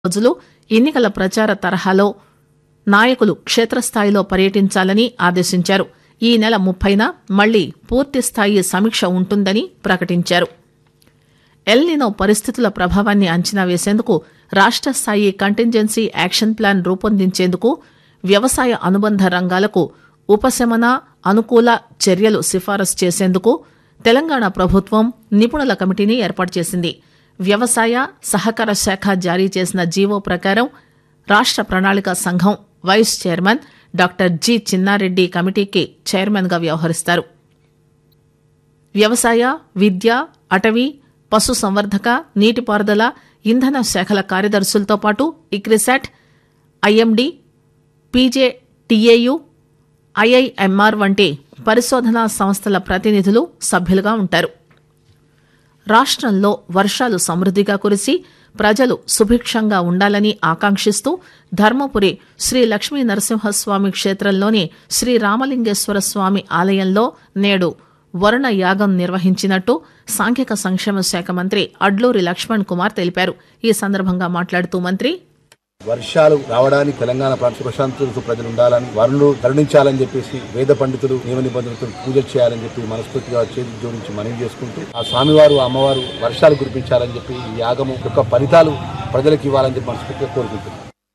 రోజులు ఎన్నికల ప్రచార తరహాలో నాయకులు క్షేత్రస్థాయిలో పర్యటించాలని ఆదేశించారు. ఈ నెల 30న మళ్లీ పూర్తిస్థాయి సమీక్ష ఉంటుందని ప్రకటించారు. ఎల్నినో పరిస్థితుల ప్రభావాన్ని అంచనా వేసేందుకు రాష్ట స్థాయి కంటింజెన్సీ యాక్షన్ ప్లాన్ రూపొందించేందుకు వ్యవసాయ అనుబంధ రంగాలకు ఉపశమన అనుకూల చర్యలు సిఫారసు చేసేందుకు తెలంగాణ ప్రభుత్వం నిపుణుల కమిటీని ఏర్పాటు చేసింది. వ్యవసాయ సహకార శాఖ జారీ చేసిన జీవో ప్రకారం రాష్ట ప్రణాళిక సంఘం vice chairman doctor G Chinna Reddy కమిటీకి చైర్మన్ గా వ్యవహరిస్తారు. వ్యవసాయ, విద్య, అటవీ, పశు సంవర్ధక, నీటిపారుదల, ఇంధన శాఖల కార్యదర్శులతో పాటు ఇక్రిసాట్, ఐఎండీ, పీజేటీఏయు, ఐఐఎంఆర్ వంటి పరిశోధనా సంస్థల ప్రతినిధులు సభ్యులుగా ఉంటారు. రాష్టంలో వర్షాలు సమృద్దిగా కురిసి ప్రజలు సుభిక్షంగా ఉండాలని ఆకాంక్షిస్తూ ధర్మపురి శ్రీ లక్ష్మీ నరసింహస్వామి క్షేత్రంలోని శ్రీ రామలింగేశ్వర స్వామి ఆలయంలో నేడు వరుణ యాగం నిర్వహించినట్టు సాంఘిక సంక్షేమ శాఖ మంత్రి అడ్లూరి లక్ష్మణ్ కుమార్ తెలిపారు. ఈ సందర్భంగా మాట్లాడుతూ మంత్రి వర్షాలు రావడానికి తెలంగాణ ప్రాంత ప్రశాంతతతో ప్రజలు ఉండాలని, వరుణులు కరుణించాలని చెప్పేసి వేద పండితులు నియమ నిబంధనలతో పూజలు చేయాలని చెప్పి మనస్ఫూర్తిగా చేతి జోడించి మనవి చేసుకుంటూ ఆ స్వామివారు అమ్మవారు వర్షాలు కురిపించాలని చెప్పి ఈ యాగము యొక్క ఫలితాలు ప్రజలకు ఇవ్వాలని చెప్పి మనస్ఫూర్తిగా కోరుకుంటున్నారు.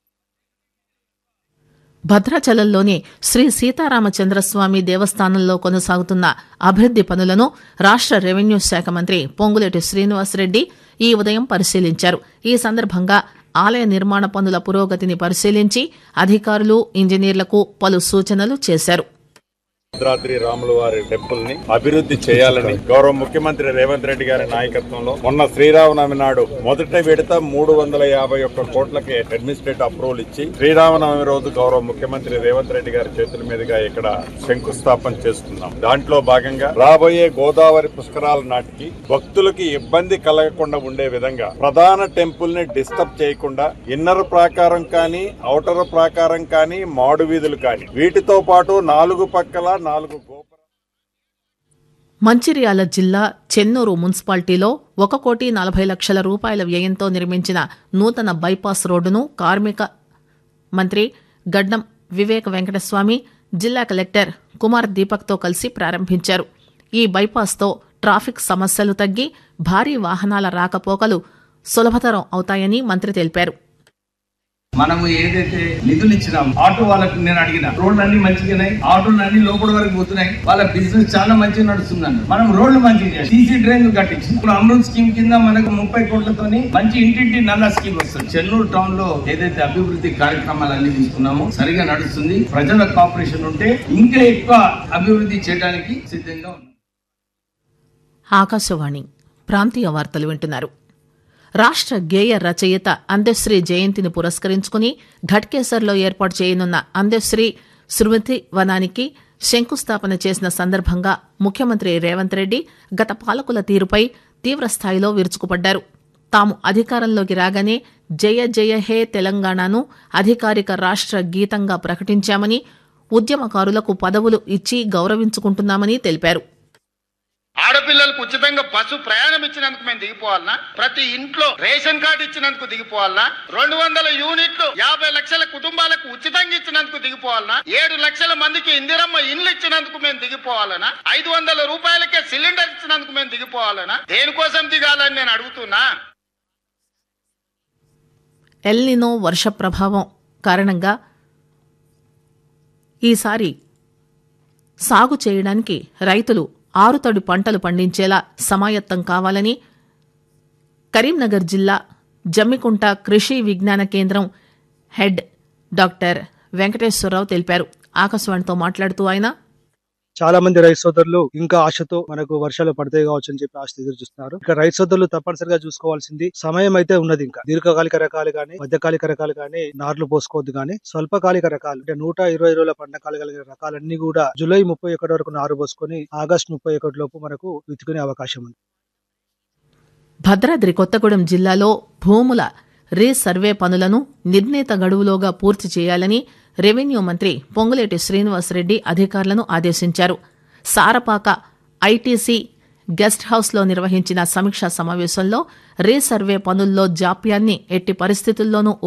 భద్రాచలంలోని శ్రీ సీతారామచంద్రస్వామి దేవస్థానంలో కొనసాగుతున్న అభివృద్ది పనులను రాష్ట రెవెన్యూ శాఖ మంత్రి పొంగులేటి శ్రీనివాసరెడ్డి ఈ ఉదయం పరిశీలించారు. ఈ సందర్భంగా ఆలయ నిర్మాణ పనుల పురోగతిని పరిశీలించి అధికారులు, ఇంజనీర్లకు పలు సూచనలు చేశారు. భద్రాద్రి రాముల వారి టెంపుల్ ని అభివృద్ధి చేయాలని గౌరవ ముఖ్యమంత్రి రేవంత్ రెడ్డి గారి నాయకత్వంలో మొన్న శ్రీరామనవమి నాడు మొదటి విడత 351 కోట్లకి అడ్మినిస్ట్రేటివ్ అప్రూవల్ ఇచ్చి శ్రీరామనవమి రోజు గౌరవ ముఖ్యమంత్రి రేవంత్ రెడ్డి గారి చేతుల మీదుగా ఇక్కడ శంకుస్థాపన చేస్తున్నాం. దాంట్లో భాగంగా రాబోయే గోదావరి పుష్కరాల నాటికి భక్తులకి ఇబ్బంది కలగకుండా ఉండే విధంగా ప్రధాన టెంపుల్ ని డిస్టర్బ్ చేయకుండా ఇన్నర్ ప్రాకారం కానీ ఔటర్ ప్రాకారం కానీ మాడు వీధులు కానీ వీటితో పాటు 4 పక్కల 4 గోపురాలు. మంచిర్యాల జిల్లా చెన్నూరు మున్సిపాలిటీలో 1,40,00,000 రూపాయల వ్యయంతో నిర్మించిన నూతన బైపాస్ రోడ్డును కార్మిక మంత్రి గడ్డం వివేక్ వెంకటస్వామి జిల్లా కలెక్టర్ కుమార్ దీపక్తో కలిసి ప్రారంభించారు. ఈ బైపాస్తో ట్రాఫిక్ సమస్యలు తగ్గి భారీ వాహనాల రాకపోకలు సులభతరం అవుతాయని మంత్రి తెలిపారు. మనము ఏదైతే నిధులు ఇచ్చినాం ఆటో వాళ్ళకి నేను అడిగిన రోడ్లు అన్ని మంచిగానే, ఆటోలు అన్ని లోపల వరకు పోతున్నాయి, వాళ్ళ బిజినెస్ చాలా మంచిగా నడుస్తుందండి. మనం రోడ్లు మంచిగా సీసీ డ్రైన్ కట్టించి ఇప్పుడు అమృత్ స్కీమ్ కింద మనకు 30 కోట్లతోని మంచి ఇంటింటి నల్ల స్కీమ్ వస్తుంది. చెన్నూరు టౌన్ లో ఏదైతే అభివృద్ధి కార్యక్రమాలు అన్ని తీసుకున్నామో సరిగా నడుస్తుంది. ప్రజల కోఆపరేషన్ ఉంటే ఇంకా ఎక్కువ అభివృద్ధి చేయడానికి సిద్ధంగా ఉంది. ఆకాశవాణి ప్రాంతీయ వార్తలు వింటున్నారు. రాష్ట గేయ రచయిత అందశ్రీ జయంతిని పురస్కరించుకుని ఘట్కేసర్లో ఏర్పాటు చేయనున్న అందశ్రీ స్మృతి వనానికి శంకుస్థాపన చేసిన సందర్భంగా ముఖ్యమంత్రి రేవంత్ రెడ్డి గత పాలకుల తీరుపై తీవ్రస్థాయిలో విరుచుకుపడ్డారు. తాము అధికారంలోకి రాగానే జయ జయ హే తెలంగాణను అధికారిక రాష్ట గీతంగా ప్రకటించామని, ఉద్యమకారులకు పదవులు ఇచ్చి గౌరవించుకుంటున్నామని తెలిపారు. ఆడపిల్లలకు ఉచితంగా బస్సు ప్రయాణం ఇచ్చినందుకు మేము దిగిపోవాలనా? ప్రతి ఇంట్లో రేషన్ కార్డు ఇచ్చినందుకు దిగిపోవాలనా? 200 యూనిట్లు 50 లక్షల కుటుంబాలకు ఉచితంగా ఇచ్చినందుకు దిగిపోవాలనా? 7 లక్షల మందికి ఇందిరమ్మ ఇండ్లు ఇచ్చినందుకు మేము దిగిపోవాలనా? 500 రూపాయలకే సిలిండర్ ఇచ్చినందుకు మేము దిగిపోవాలనా? దేనికోసం దిగాలని నేను అడుగుతున్నా. ఎల్నినో వర్ష ప్రభావం కారణంగా ఈసారి సాగు చేయడానికి రైతులు ఆరుతడి పంటలు పండించేలా సమాయత్తం కావాలని కరీంనగర్ జిల్లా జమ్మికుంట కృషి విజ్ఞాన కేంద్రం హెడ్ డాక్టర్ వెంకటేశ్వరరావు తెలిపారు. ఆకాశవాణితో మాట్లాడుతూ ఆయన చాలా మంది రైతు సోదరులు ఇంకా ఆశతో మనకు వర్షాలు పడతాయి కావచ్చు అని చెప్పి ఆశ ఎదురు చూస్తున్నారు. ఇక రైతు సోదరులు తప్పనిసరిగా చూసుకోవాల్సింది సమయం అయితే ఉన్నది. ఇంకా దీర్ఘకాలిక రకాలు కానీ మధ్యకాలిక రకాలు కానీ నార్లు పోసుకోవద్దు. కానీ స్వల్పకాలిక రకాలు అంటే 120 రోజుల పంట కలిగిన రకాలన్నీ కూడా జూలై 31 వరకు నారు పోసుకొని ఆగస్టు 31 లోపు మనకు విత్తుకునే అవకాశం ఉంది. భద్రాద్రి కొత్తగూడెం జిల్లాలో భూముల రీసర్వే పనులను నిర్ణీత గడువులోగా పూర్తి చేయాలని రెవెన్యూ మంత్రి పొంగులేటి శ్రీనివాసరెడ్డి అధికారులను ఆదేశించారు. సారపాక ఐటీసీ గెస్ట్ హౌస్ లో నిర్వహించిన సమీక్షా సమావేశంలో రీసర్వే పనుల్లో జాప్యాన్ని ఎట్టి పరిస్థితుల్లోనూ